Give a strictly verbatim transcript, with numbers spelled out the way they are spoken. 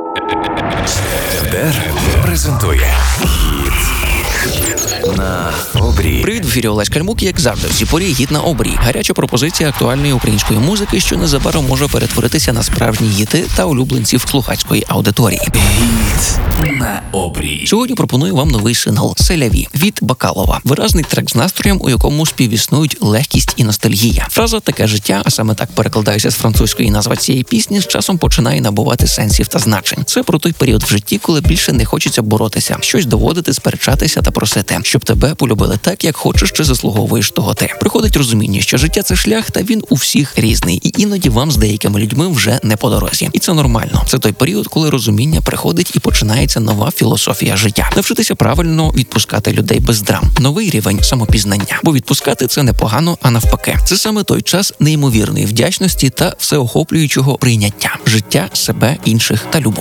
ДЕР презентує «Гід на обрії». Привіт, в ефірі Олесь Кальмук, як завжди, в цій порі «Гід на обрії». Гаряча пропозиція актуальної української музики, що незабаром може перетворитися на справжні гіти та улюбленців слухацької аудиторії. «Гід на обрії». Сьогодні пропоную вам новий сингл «Селяві» від Бакалова. Виразний трек з настроєм, у якому співіснують легкість і ностальгія. Фраза «таке життя», а саме так перекладається з французької назва цієї пісні, з часом починає набувати сенсів та значень. Це про той період в житті, коли більше не хочеться боротися, щось доводити, сперечатися та просити, щоб тебе полюбили так, як хочеш чи заслуговуєш того ти. Приходить розуміння, що життя – це шлях, та він у всіх різний, і іноді вам з деякими людьми вже не по дорозі. І це нормально. Це той період, коли розуміння приходить і починається нова філософія життя. Навчитися правильно відпускати людей без драм. Новий рівень самопізнання. Бо відпускати – це непогано, а навпаки. Це саме той час неймовірної вдячності та всеохоплюючого прийняття. Життя, себе, інших та любов.